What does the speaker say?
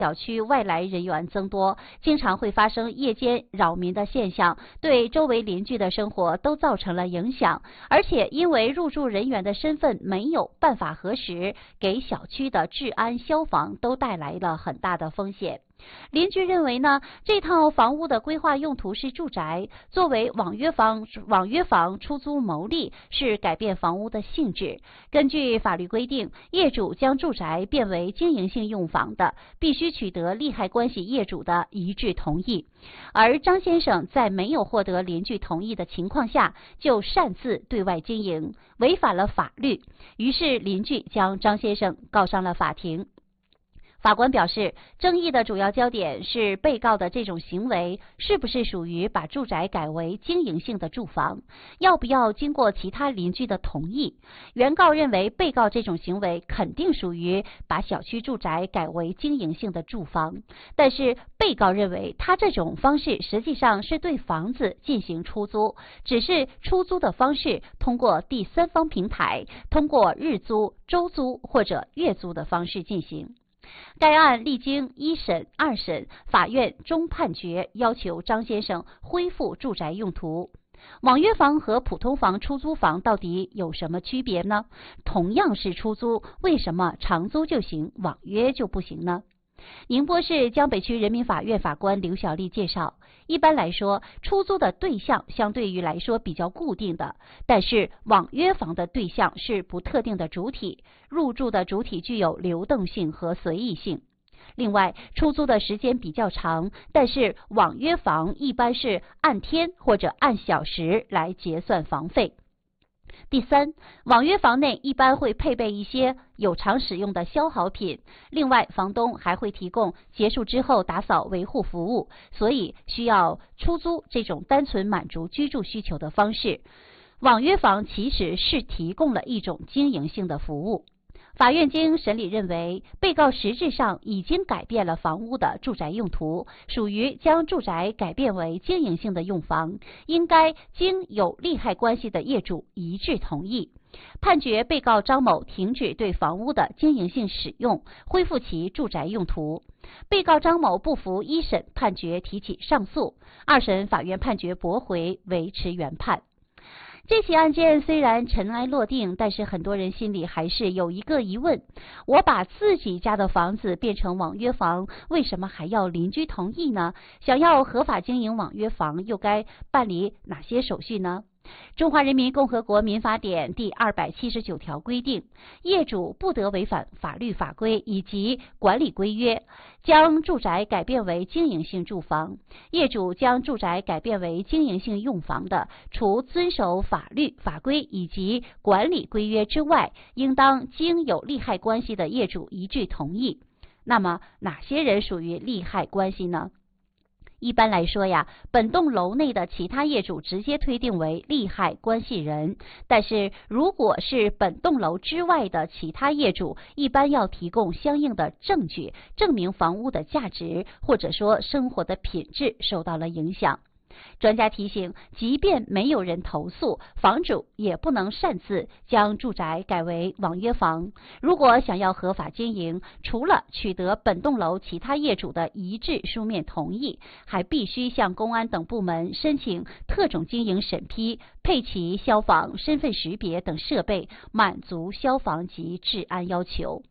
小区外来人员增多，经常会发生夜间扰民的现象，对周围邻居的生活都造成了影响。而且因为入住人员的身份没有办法核实，给小区的治安、消防都带来了很大的风险。邻居认为呢，这套房屋的规划用途是住宅，作为网约房出租牟利是改变房屋的性质。根据法律规定，业主将住宅变为经营性用房的，必须取得利害关系业主的一致同意。而张先生在没有获得邻居同意的情况下，就擅自对外经营，违反了法律。于是邻居将张先生告上了法庭。法官表示，争议的主要焦点是被告的这种行为是不是属于把住宅改为经营性的住房，要不要经过其他邻居的同意。原告认为被告这种行为肯定属于把小区住宅改为经营性的住房，但是被告认为他这种方式实际上是对房子进行出租，只是出租的方式通过第三方平台，通过日租、周租或者月租的方式进行。该案历经一审、二审，法院终判决要求张先生恢复住宅用途。网约房和普通房出租房到底有什么区别呢？同样是出租，为什么长租就行，网约就不行呢？宁波市江北区人民法院法官刘小丽介绍，一般来说，出租的对象相对于来说比较固定的，但是网约房的对象是不特定的主体，入住的主体具有流动性和随意性。另外，出租的时间比较长，但是网约房一般是按天或者按小时来结算房费。第三，网约房内一般会配备一些有偿使用的消耗品，另外房东还会提供结束之后打扫维护服务，所以需要出租这种单纯满足居住需求的方式。网约房其实是提供了一种经营性的服务。法院经审理认为，被告实质上已经改变了房屋的住宅用途，属于将住宅改变为经营性的用房，应该经有利害关系的业主一致同意。判决被告张某停止对房屋的经营性使用，恢复其住宅用途。被告张某不服一审判决提起上诉，二审法院判决驳回，维持原判。这起案件虽然尘埃落定，但是很多人心里还是有一个疑问：我把自己家的房子变成网约房，为什么还要邻居同意呢？想要合法经营网约房，又该办理哪些手续呢？中华人民共和国民法典第279条规定，业主不得违反法律法规以及管理规约，将住宅改变为经营性住房。业主将住宅改变为经营性用房的，除遵守法律法规以及管理规约之外，应当经有利害关系的业主一致同意。那么哪些人属于利害关系呢？一般来说呀，本栋楼内的其他业主直接推定为利害关系人，但是如果是本栋楼之外的其他业主，一般要提供相应的证据，证明房屋的价值或者说生活的品质受到了影响。专家提醒，即便没有人投诉，房主也不能擅自将住宅改为网约房。如果想要合法经营，除了取得本栋楼其他业主的一致书面同意，还必须向公安等部门申请特种经营审批，配齐消防、身份识别等设备，满足消防及治安要求。